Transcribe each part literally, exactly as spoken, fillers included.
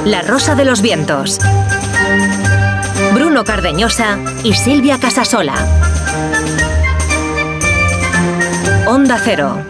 La Rosa de los Vientos. Bruno Cardeñosa y Silvia Casasola. Onda Cero.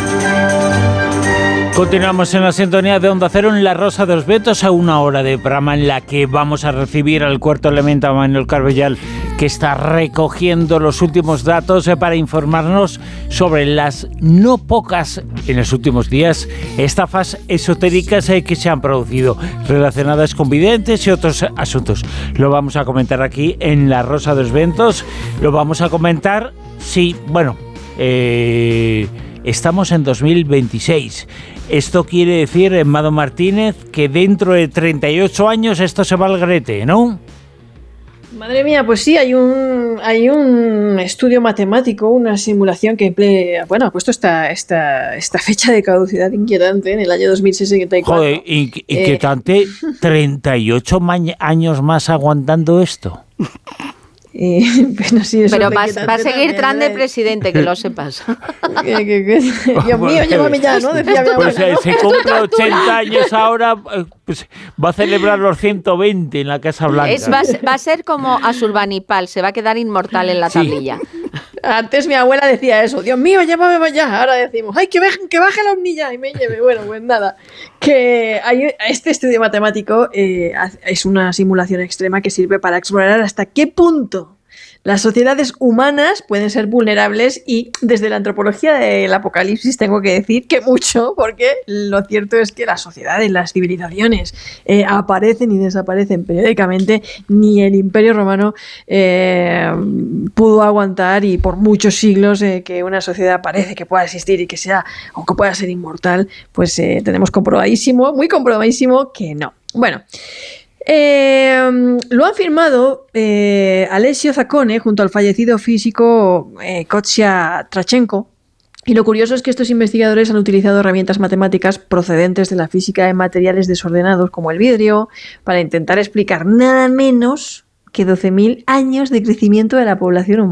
Continuamos en la sintonía de Onda Cero en La Rosa de los Vientos, a una hora de programa en la que vamos a recibir al cuarto elemento, a Manuel Carbellal, que está recogiendo los últimos datos para informarnos sobre las no pocas, en los últimos días, estafas esotéricas que se han producido relacionadas con videntes y otros asuntos. Lo vamos a comentar aquí en La Rosa de los Vientos. Lo vamos a comentar, sí, bueno, eh... estamos en dos mil veintiséis. Esto quiere decir, Mado Martínez, que dentro de treinta y ocho años esto se va al grete, ¿no? Madre mía, pues sí, hay un hay un estudio matemático, una simulación que emplea, bueno, ha puesto esta, esta, esta fecha de caducidad inquietante en el año dos mil sesenta y cuatro. Joder, inquietante, eh, treinta y ocho años más aguantando esto. Eh, bueno, sí, eso pero va, va a seguir Trump de presidente, que lo sepas. ¿Qué, qué, qué? Dios mío, llévame ya, ¿no? Decía mi pues abuela, ¿no? Se cumple ochenta años ahora, pues va a celebrar los ciento veinte en la Casa Blanca. Es, va, va a ser como Asurbanipal, se va a quedar inmortal en la tablilla. Sí. Antes mi abuela decía eso, Dios mío, llévame ya. Ahora decimos, ay, que, baje, que baje la omnilla y me lleve. Bueno, pues nada, que hay, este estudio matemático eh, es una simulación extrema que sirve para explorar hasta qué punto las sociedades humanas pueden ser vulnerables, y desde la antropología del apocalipsis tengo que decir que mucho, porque lo cierto es que las sociedades, las civilizaciones eh, aparecen y desaparecen periódicamente. Ni el Imperio Romano eh, pudo aguantar, y por muchos siglos eh, que una sociedad parece que pueda existir y que sea, o que pueda ser inmortal, pues eh, tenemos comprobadísimo, muy comprobadísimo que no. Bueno, Eh, lo ha firmado eh, Alessio Zaccone junto al fallecido físico eh, Kostya Trachenko, y lo curioso es que estos investigadores han utilizado herramientas matemáticas procedentes de la física de materiales desordenados como el vidrio para intentar explicar nada menos que doce mil años de crecimiento de la población humana.